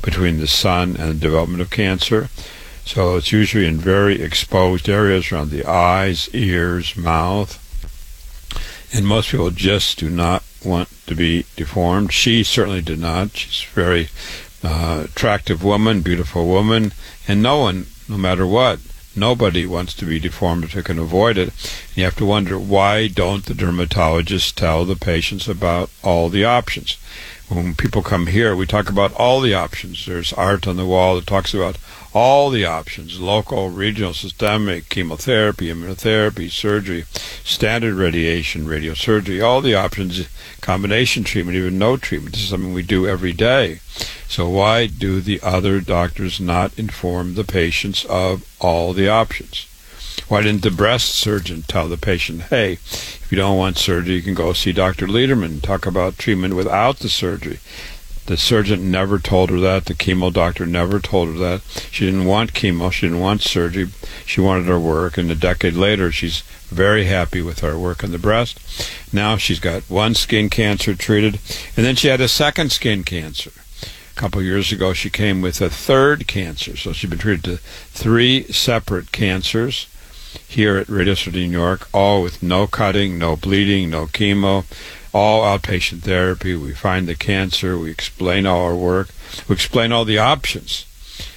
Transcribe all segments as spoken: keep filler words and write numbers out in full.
between the sun and the development of cancer. So it's usually in very exposed areas around the eyes, ears, mouth. And most people just do not want to be deformed. She certainly did not. She's a very uh, attractive woman, beautiful woman, and no one, no matter what, nobody wants to be deformed if they can avoid it. And you have to wonder, why don't the dermatologists tell the patients about all the options? When people come here, we talk about all the options. There's art on the wall that talks about all the options: local, regional, systemic, chemotherapy, immunotherapy, surgery, standard radiation, radiosurgery, all the options, combination treatment, even no treatment. This is something we do every day. So why do the other doctors not inform the patients of all the options? Why didn't the breast surgeon tell the patient, hey, if you don't want surgery, you can go see Doctor Lederman and talk about treatment without the surgery? The surgeon never told her that. The chemo doctor never told her that. She didn't want chemo. She didn't want surgery. She wanted her work. And a decade later, she's very happy with her work on the breast. Now she's got one skin cancer treated, and then she had a second skin cancer. A couple of years ago, she came with a third cancer. So she's been treated to three separate cancers here at Radio City, New York, all with no cutting, no bleeding, no chemo, all outpatient therapy. We find the cancer. We explain all our work. We explain all the options.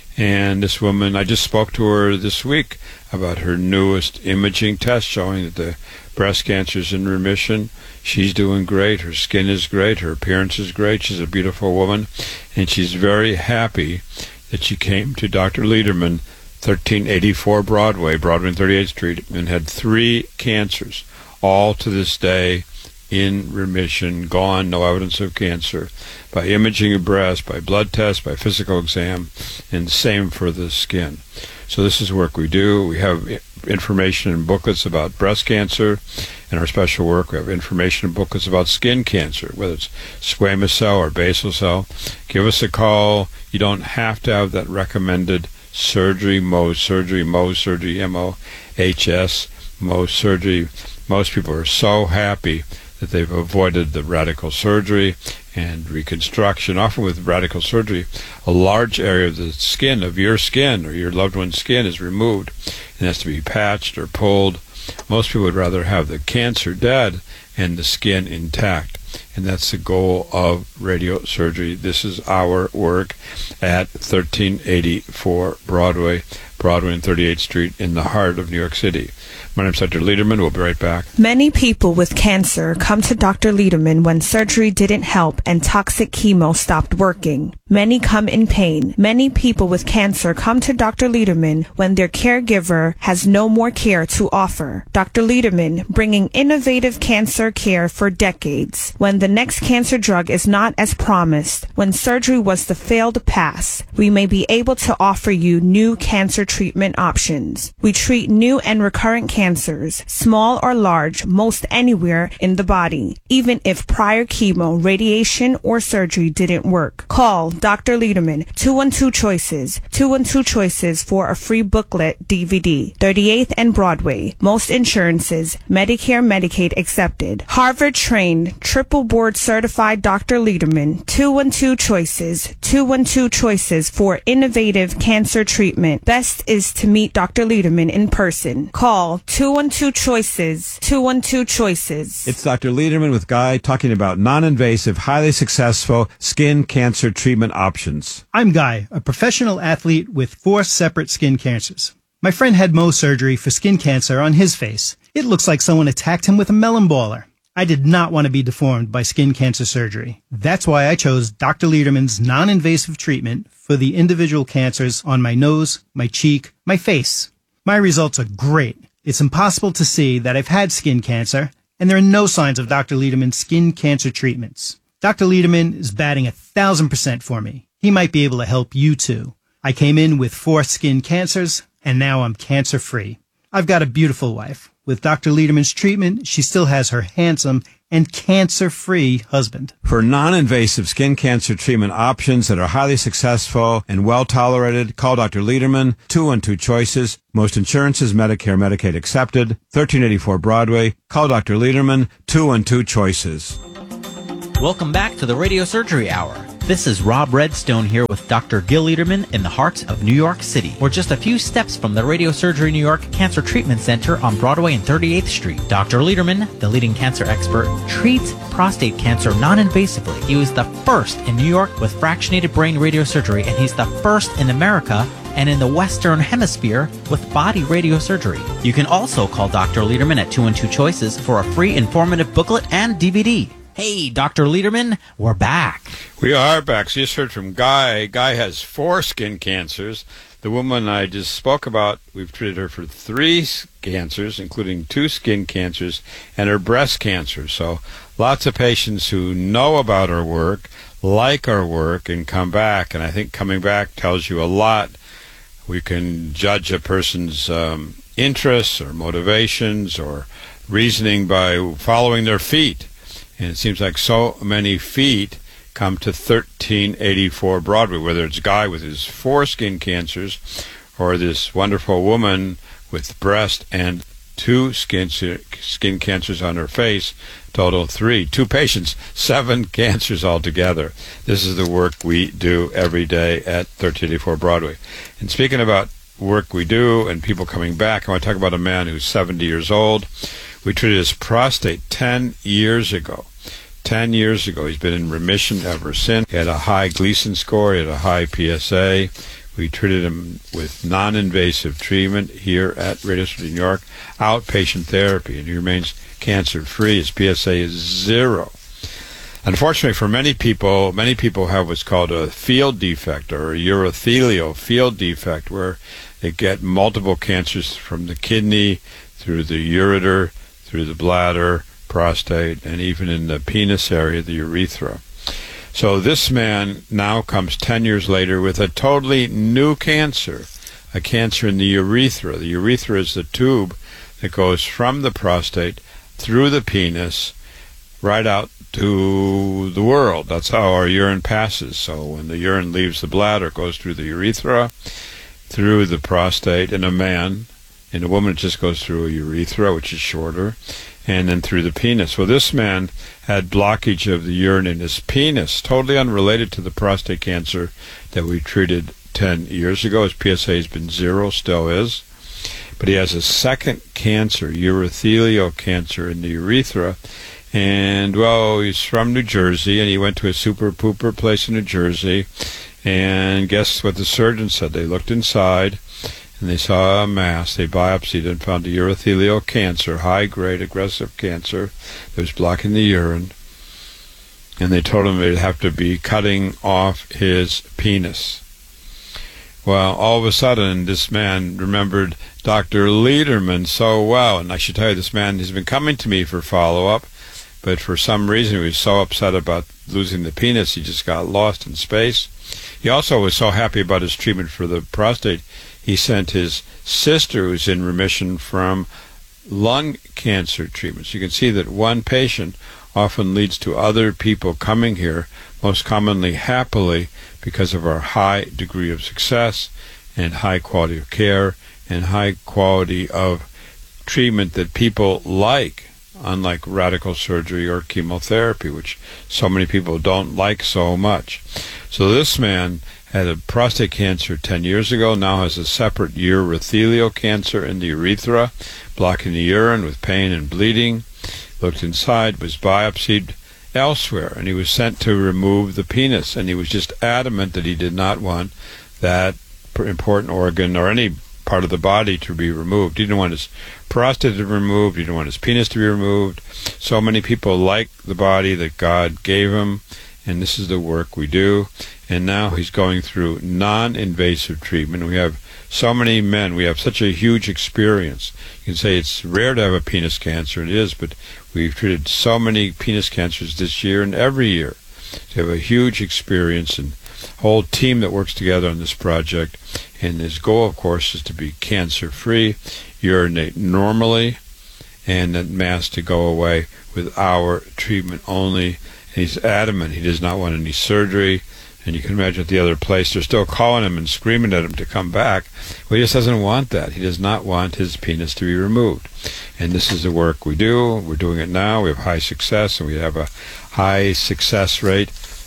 And this woman, I just spoke to her this week about her newest imaging test showing that the breast cancer is in remission. She's doing great. Her skin is great. Her appearance is great. She's a beautiful woman. And she's very happy that she came to Doctor Lederman, thirteen eighty-four Broadway, Broadway and thirty-eighth Street, and had three cancers, all to this day in remission, gone, no evidence of cancer, by imaging of breast, by blood test, by physical exam, and same for the skin. So this is work we do. We have information and booklets about breast cancer and our special work. We have information and booklets about skin cancer, whether it's squamous cell or basal cell. Give us a call. You don't have to have that recommended surgery, Mohs surgery, Mohs surgery, M O H S, Mohs surgery. Most people are so happy that they've avoided the radical surgery and reconstruction. Often with radical surgery, a large area of the skin, of your skin or your loved one's skin, is removed and has to be patched or pulled. Most people would rather have the cancer dead and the skin intact. And that's the goal of radiosurgery. This is our work at thirteen eighty-four Broadway, Broadway and thirty-eighth Street in the heart of New York City. My name is Doctor Lederman. We'll be right back. Many people with cancer come to Doctor Lederman when surgery didn't help and toxic chemo stopped working. Many come in pain. Many people with cancer come to Doctor Lederman when their caregiver has no more care to offer. Doctor Lederman, bringing innovative cancer care for decades. When the next cancer drug is not as promised, when surgery was the failed pass, we may be able to offer you new cancer treatment options. We treat new and recurrent cancers, small or large, most anywhere in the body, even if prior chemo, radiation, or surgery didn't work. Call Doctor Lederman, two one two Choices, two one two Choices for a free booklet D V D, thirty-eighth and Broadway. Most insurances, Medicare, Medicaid accepted. Harvard-trained, triple board certified Doctor Lederman, two one two Choices, two one two Choices for innovative cancer treatment. Best is to meet Doctor Lederman in person. Call two one two Choices, two one two Choices. It's Doctor Lederman with Guy talking about non-invasive, highly successful skin cancer treatment options. I'm Guy, a professional athlete with four separate skin cancers. My friend had Mohs surgery for skin cancer on his face. It looks like someone attacked him with a melon baller. I did not want to be deformed by skin cancer surgery. That's why I chose Doctor Lederman's non-invasive treatment for the individual cancers on my nose, my cheek, my face. My results are great. It's impossible to see that I've had skin cancer, and there are no signs of Doctor Lederman's skin cancer treatments. Doctor Lederman is batting a thousand percent for me. He might be able to help you too. I came in with four skin cancers, and now I'm cancer-free. I've got a beautiful wife. With Doctor Lederman's treatment, she still has her handsome and cancer-free husband. For non-invasive skin cancer treatment options that are highly successful and well-tolerated, call Doctor Lederman, two one two Choices. Most insurances, Medicare, Medicaid accepted. thirteen eighty-four Broadway. Call Doctor Lederman, two one two Choices. Welcome back to the Radio Surgery Hour. This is Rob Redstone here with Doctor Gil Lederman in the heart of New York City. We're just a few steps from the Radiosurgery New York Cancer Treatment Center on Broadway and thirty-eighth Street. Doctor Lederman, the leading cancer expert, treats prostate cancer non-invasively. He was the first in New York with fractionated brain radiosurgery, and he's the first in America and in the Western Hemisphere with body radiosurgery. You can also call Doctor Lederman at two one two Choices for a free informative booklet and D V D. Hey, Doctor Lederman, we're back. We are back. So you just heard from Guy. Guy has four skin cancers. The woman I just spoke about, we've treated her for three cancers, including two skin cancers and her breast cancer. So lots of patients who know about our work, like our work, and come back. And I think coming back tells you a lot. We can judge a person's um, interests or motivations or reasoning by following their feet. And it seems like so many feet come to thirteen eighty-four Broadway, whether it's Guy with his four skin cancers or this wonderful woman with breast and two skin skin cancers on her face, total three. Two patients, seven cancers altogether. This is the work we do every day at thirteen eighty-four Broadway. And speaking about work we do and people coming back, I want to talk about a man who's seventy years old. We treated his prostate ten years ago. Ten years ago. He's been in remission ever since. He had a high Gleason score. He had a high P S A. We treated him with non-invasive treatment here at Radiosurgery New York, outpatient therapy, and he remains cancer-free. His P S A is zero. Unfortunately, for many people, many people have what's called a field defect or a urothelial field defect, where they get multiple cancers from the kidney, through the ureter, through the bladder, prostate, and even in the penis area, the urethra. So this man now comes ten years later with a totally new cancer, a cancer in the urethra. The urethra is the tube that goes from the prostate through the penis right out to the world. That's how our urine passes. So when the urine leaves the bladder, it goes through the urethra, through the prostate in a man. In a woman, it just goes through a urethra, which is shorter, and then through the penis. Well, this man had blockage of the urine in his penis, totally unrelated to the prostate cancer that we treated ten years ago. His P S A has been zero, still is. But he has a second cancer, urothelial cancer in the urethra. And, well, he's from New Jersey, and he went to a super-pooper place in New Jersey. And guess what the surgeon said? They looked inside, and they saw a mass. They biopsied and found a urothelial cancer, high-grade aggressive cancer that was blocking the urine. And they told him they'd have to be cutting off his penis. Well, all of a sudden, this man remembered Doctor Lederman so well. And I should tell you, this man has been coming to me for follow-up, but for some reason he was so upset about losing the penis, he just got lost in space. He also was so happy about his treatment for the prostate, he sent his sister, who's in remission from lung cancer treatments. You can see that one patient often leads to other people coming here, most commonly happily, because of our high degree of success and high quality of care and high quality of treatment that people like, unlike radical surgery or chemotherapy, which so many people don't like so much. So this man had a prostate cancer ten years ago, now has a separate urothelial cancer in the urethra, blocking the urine with pain and bleeding. Looked inside, was biopsied elsewhere, and he was sent to remove the penis, and he was just adamant that he did not want that important organ or any part of the body to be removed. He didn't want his prostate to be removed, he didn't want his penis to be removed. So many people like the body that God gave him, and this is the work we do. And now he's going through non-invasive treatment. We have so many men. We have such a huge experience. You can say it's rare to have a penis cancer. It is, but we've treated so many penis cancers this year and every year. So we have a huge experience and a whole team that works together on this project. And his goal, of course, is to be cancer-free, urinate normally, and that mass to go away with our treatment only. And he's adamant he does not want any surgery. And you can imagine at the other place, they're still calling him and screaming at him to come back. Well, he just doesn't want that. He does not want his penis to be removed. And this is the work we do. We're doing it now. We have high success, and we have a high success rate.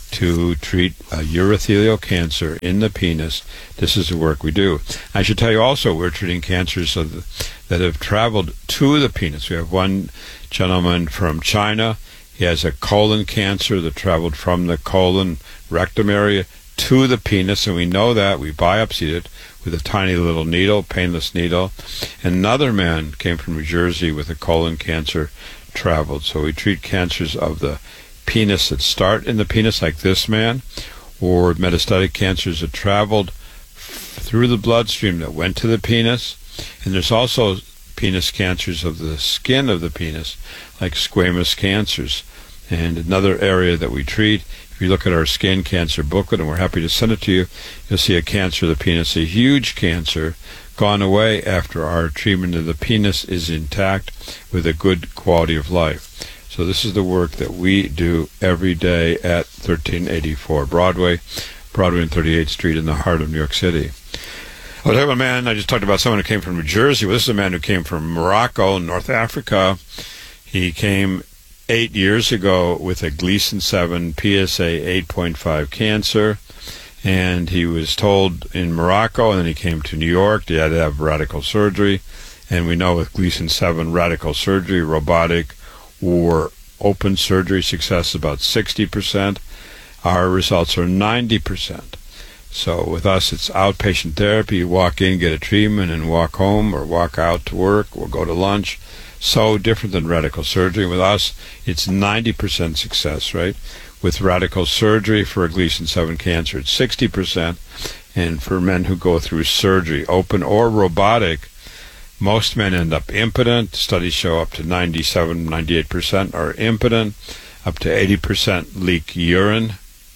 to treat uh, urothelial cancer in the penis. This is the work we do. I should tell you also we're treating cancers of the, that have traveled to the penis. We have one gentleman from China. He has a colon cancer that traveled from the colon rectum area to the penis, and we know that. We biopsied it with a tiny little needle, painless needle. Another man came from New Jersey with a colon cancer, traveled. So we treat cancers of the penis that start in the penis, like this man, or metastatic cancers that traveled f- through the bloodstream that went to the penis. And there's also penis cancers of the skin of the penis, like squamous cancers. And another area that we treat, if you look at our skin cancer booklet, and we're happy to send it to you, you'll see a cancer of the penis, a huge cancer, gone away after our treatment of the penis is intact with a good quality of life. So this is the work that we do every day at thirteen eighty-four Broadway, Broadway and thirty-eighth Street in the heart of New York City. I was talking about a man, I just talked about someone who came from New Jersey. Well, this is a man who came from Morocco, North Africa. He came eight years ago with a Gleason seven P S A eight point five cancer, and he was told in Morocco, and then he came to New York, he had to have radical surgery. And we know with Gleason seven radical surgery, robotic or open surgery success is about sixty percent. Our results are ninety percent. So with us, it's outpatient therapy. You walk in, get a treatment, and walk home or walk out to work or go to lunch. So different than radical surgery. With us, it's ninety percent success rate. With radical surgery for a Gleason seven cancer, it's sixty percent. And for men who go through surgery, open or robotic, most men end up impotent. Studies show up to ninety-seven, ninety-eight percent are impotent, up to eighty percent leak urine.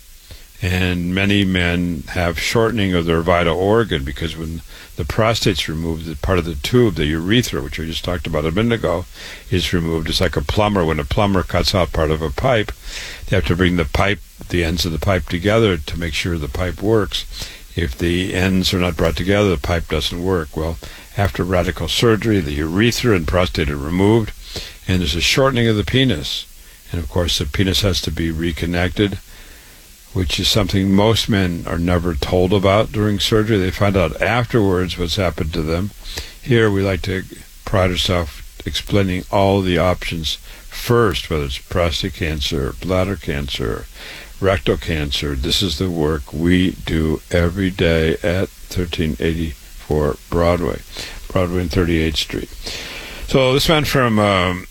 And many men have shortening of their vital organ because when the prostate's removed, the part of the tube, the urethra, which we just talked about a minute ago, is removed. It's like a plumber. When a plumber cuts out part of a pipe, they have to bring the pipe, the ends of the pipe together to make sure the pipe works. If the ends are not brought together, the pipe doesn't work. Well, after radical surgery, the urethra and prostate are removed, and there's a shortening of the penis. And of course, the penis has to be reconnected, which is something most men are never told about during surgery. They find out afterwards what's happened to them. Here, we like to pride ourselves explaining all the options first, whether it's prostate cancer, bladder cancer, rectal cancer. This is the work we do every day at thirteen eighty-four Broadway, Broadway and thirty-eighth Street. So this man from um,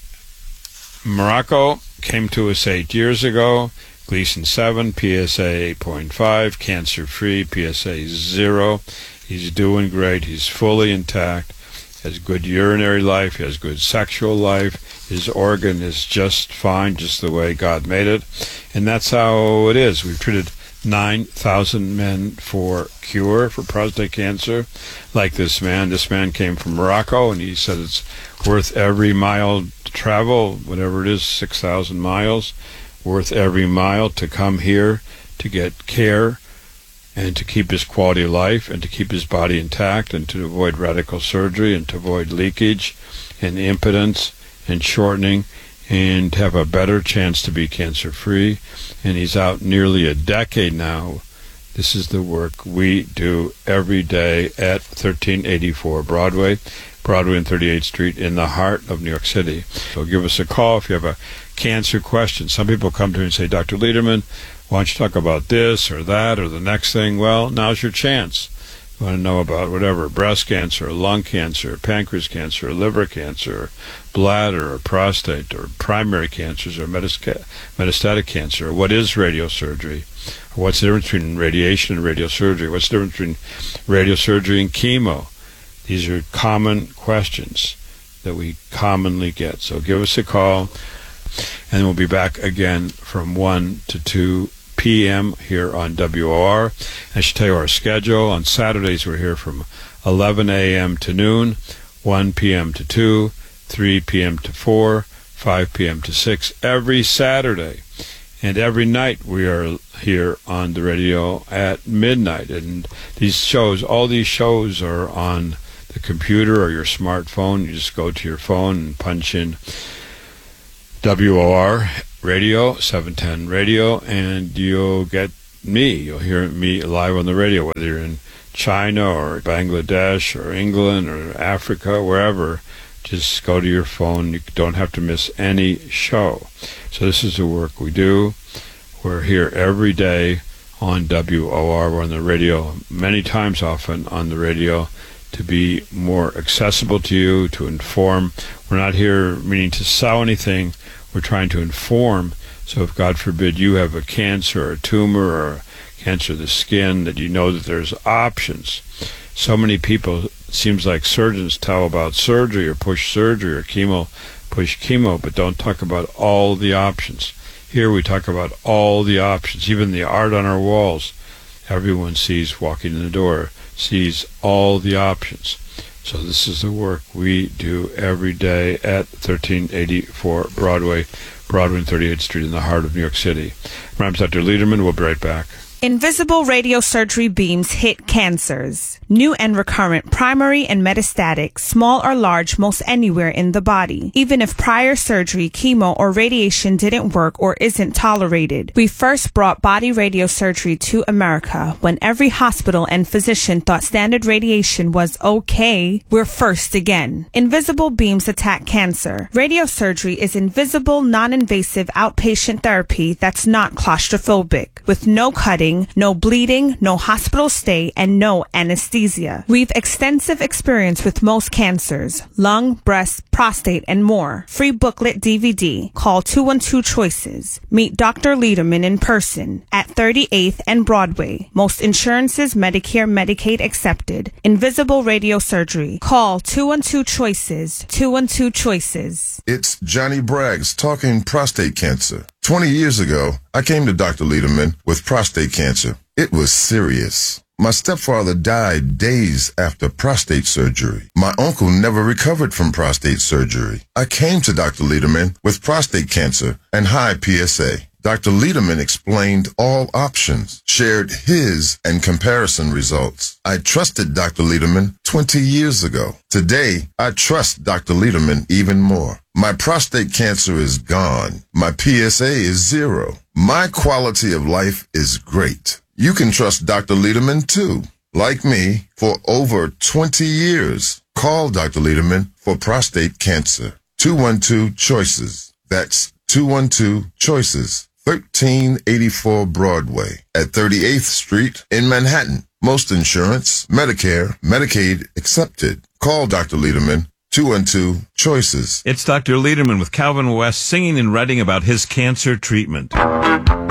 Morocco came to us eight years ago. Gleason seven, P S A eight point five, cancer-free, P S A zero. He's doing great. He's fully intact. Has good urinary life. He has good sexual life. His organ is just fine, just the way God made it. And that's how it is. We've treated nine thousand men for cure for prostate cancer, like this man. This man came from Morocco, and he said it's worth every mile to travel, whatever it is, six thousand miles, worth every mile to come here to get care and to keep his quality of life and to keep his body intact and to avoid radical surgery and to avoid leakage and impotence and shortening and to have a better chance to be cancer-free. And he's out nearly a decade now. This is the work we do every day at thirteen eighty-four Broadway, Broadway and thirty-eighth Street in the heart of New York City. So give us a call if you have a cancer question. Some people come to me and say, Doctor Lederman, why don't you talk about this or that or the next thing? Well, now's your chance. You want to know about whatever, breast cancer, lung cancer, pancreas cancer, liver cancer, bladder or prostate or primary cancers or metas- metastatic cancer. What is radiosurgery? Or what's the difference between radiation and radiosurgery? What's the difference between radiosurgery and chemo? These are common questions that we commonly get. So give us a call, and we'll be back again from one to two p.m. here on W O R. I should tell you our schedule. On Saturdays, we're here from eleven a.m. to noon, one p.m. to two, three p.m. to four, five p.m. to six, every Saturday. And every night we are here on the radio at midnight. And these shows, all these shows are on the computer or your smartphone. You just go to your phone and punch in W O R radio, seven ten radio, and you'll get me. You'll hear me live on the radio, whether you're in China or Bangladesh or England or Africa, wherever. Just go to your phone. You don't have to miss any show. So this is the work we do. We're here every day on W O R. We're on the radio many times often on the radio to be more accessible to you, to inform. We're not here meaning to sell anything. We're trying to inform. So if, God forbid, you have a cancer or a tumor or a cancer of the skin, that you know that there's options. So many people, it seems like surgeons tell about surgery or push surgery or chemo, push chemo, but don't talk about all the options. Here we talk about all the options, even the art on our walls. Everyone sees walking in the door, sees all the options. So this is the work we do every day at thirteen eighty-four Broadway, Broadway and thirty-eighth Street in the heart of New York City. My name's Doctor Lederman. We'll be right back. Invisible radiosurgery beams hit cancers. New and recurrent, primary and metastatic, small or large, most anywhere in the body. Even if prior surgery, chemo, or radiation didn't work or isn't tolerated. We first brought body radiosurgery to America when every hospital and physician thought standard radiation was okay. We're first again. Invisible beams attack cancer. Radiosurgery is invisible, non-invasive outpatient therapy that's not claustrophobic, with no cutting, no bleeding, no hospital stay, and no anesthesia. We've extensive experience with most cancers, lung, breast, prostate, and more. Free booklet D V D. Call two one two choices. Meet Doctor Lederman in person at thirty-eighth and Broadway. Most insurances, Medicare, Medicaid accepted. Invisible radiosurgery. Call two one two choices. two one two choices. It's Johnny Braggs talking prostate cancer. twenty years ago, I came to Doctor Lederman with prostate cancer. It was serious. My stepfather died days after prostate surgery. My uncle never recovered from prostate surgery. I came to Doctor Lederman with prostate cancer and high P S A. Doctor Lederman explained all options, shared his and comparison results. I trusted Doctor Lederman twenty years ago. Today, I trust Doctor Lederman even more. My prostate cancer is gone. My P S A is zero. My quality of life is great. You can trust Doctor Lederman too. Like me, for over twenty years. Call Doctor Lederman for prostate cancer. two one two choices. That's two one two choices. thirteen eighty-four Broadway at thirty-eighth Street in Manhattan. Most insurance, Medicare, Medicaid accepted. Call Doctor Lederman, two one two choices. It's Doctor Lederman with Calvin West singing and writing about his cancer treatment.